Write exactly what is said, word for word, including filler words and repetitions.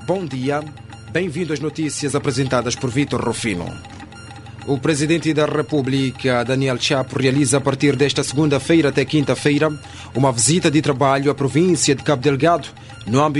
Bom dia, bem-vindo às notícias apresentadas por Vítor Rufino. O Presidente da República, Daniel Chapo, realiza a partir desta segunda-feira até quinta-feira uma visita de trabalho à província de Cabo Delgado, no âmbito